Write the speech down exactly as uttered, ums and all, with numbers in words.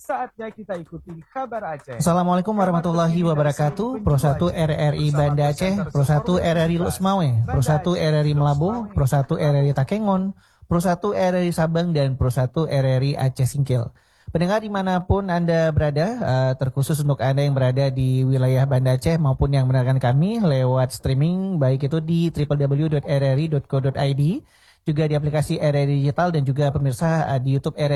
Saatnya kita ikuti kabar Aceh. Assalamualaikum warahmatullahi wabarakatuh. Pro satu R R I Banda Aceh, Pro satu R R I Lusmawe, Pro satu R R I Melabo, Pro satu R R I Takengon, Pro satu R R I Sabang, dan Pro satu R R I Aceh Singkil. Pendengar dimanapun Anda berada, uh, terkhusus untuk Anda yang berada di wilayah Banda Aceh maupun yang mendengarkan kami lewat streaming, baik itu di w w w dot r r i dot co dot i d, juga di aplikasi R R I Digital, dan juga pemirsa uh, di YouTube R R I